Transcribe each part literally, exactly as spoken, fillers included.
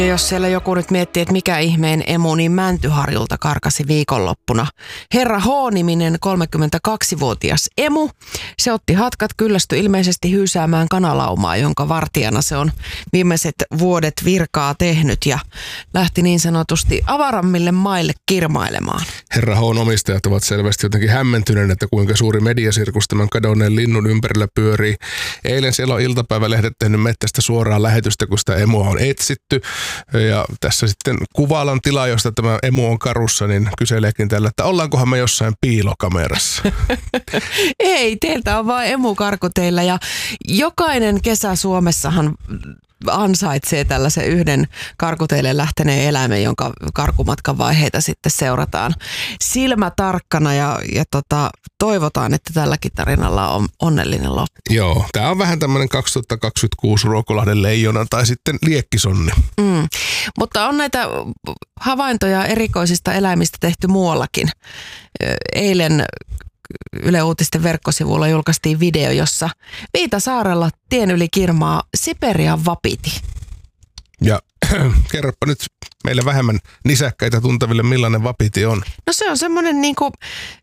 Ja jos siellä joku nyt miettii, että mikä ihmeen emu, niin Mäntyharjulta karkasi viikonloppuna Herra H-niminen kolmekymmentäkaksivuotias emu. Se otti hatkat, kyllästyi ilmeisesti hyysäämään kanalaumaa, jonka vartijana se on viimeiset vuodet virkaa tehnyt ja lähti niin sanotusti avarammille maille kirmailemaan. Herra H:n omistajat ovat selvästi jotenkin hämmentyneet, että kuinka suuri mediasirkus tämän kadonneen linnun ympärillä pyörii. Eilen siellä on iltapäivälehdet tehnyt mettästä suoraan lähetystä, kun sitä emua on etsitty. Ja tässä sitten Kuvalan tila, josta tämä emu on karussa, niin kyseleekin tällä, että ollaankohan me jossain piilokamerassa. Ei, teiltä on vaan emu karkuteillä ja jokainen kesä Suomessahan ansaitsee tällaisen yhden karkuteille lähteneen eläimen, jonka karkumatkan vaiheita sitten seurataan silmä tarkkana ja, ja tota, toivotaan, että tälläkin tarinalla on onnellinen loppu. Joo, tämä on vähän tämmöinen kaksituhattakaksikymmentäkuusi Ruokolahden leijona tai sitten liekkisonni. Mm. Mutta on näitä havaintoja erikoisista eläimistä tehty muuallakin. Eilen Yle Uutisten verkkosivulla julkaistiin video, jossa Viitasaarella tien yli kirmaa Siperian vapiti. Ja kerropa nyt meille vähemmän nisäkkäitä tuntaville, millainen vapiti on. No se on semmoinen niinku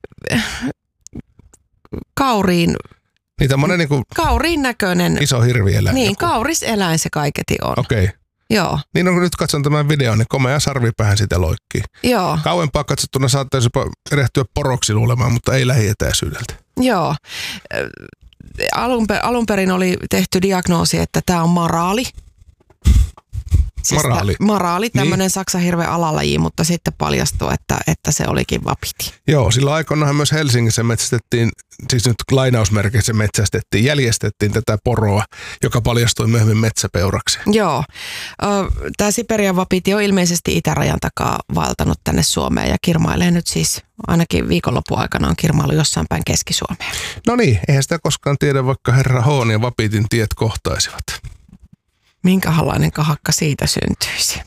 kauriin, Niitä monen niinku kauriin näköinen. Iso hirvieläin. Niin, joku. kauriseläin se kaiketi on. Okei. Okay. Joo. Niin on, kun nyt katson tämän videon, niin komea sarvipäähän sitä loikkii. Joo. Kauempaa katsottuna saattaisi jopa erehtyä poroksi luulemaan, mutta ei lähietäisyydeltä. Joo. Alun, alun perin oli tehty diagnoosi, että tämä on maraali. Siis Maraali. Tä, maraali, tämmöinen niin. saksanhirven alalaji, mutta sitten paljastui, että, että se olikin vapiti. Joo, sillä aikoinahan myös Helsingissä metsästettiin, siis nyt lainausmerkeissä metsästettiin, jäljestettiin tätä poroa, joka paljastui myöhemmin metsäpeuraksi. Joo. Tämä Siperian vapiti on ilmeisesti itärajan takaa vaeltanut tänne Suomeen ja kirmailee nyt siis ainakin viikonlopun aikana on kirmailu jossain päin Keski-Suomeen. No niin, eihän sitä koskaan tiedä, vaikka herra H:n ja vapitin tiet kohtaisivat. Minkälainen kahakka siitä syntyisi?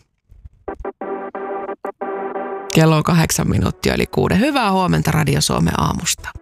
Kello on kahdeksan minuuttia eli kuuden. Hyvää huomenta Radio Suomen aamusta.